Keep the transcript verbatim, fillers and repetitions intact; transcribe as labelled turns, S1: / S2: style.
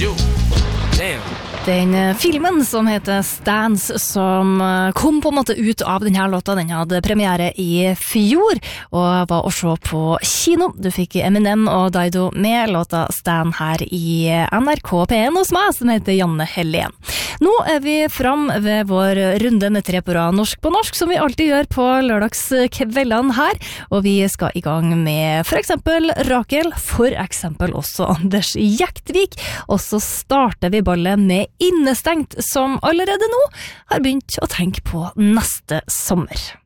S1: you. Damn.
S2: Den filmen som heter Stans, som kom på en måte ut av denne låta, den hadde premiere i fjor, og var å se på kino. Du fikk Eminem og Dido med låta Stan her i N R K P en hos meg, som heter Janne Helen. Nå er vi fram ved vår runde med tre på rad norsk på norsk, som vi alltid gjør på lørdagskveldene her, og vi skal i gang med for eksempel Rakel, for eksempel også Anders Jektvik, og så starter vi ballet med Innestengt, som allerede nå har begynt å tenke på neste sommer.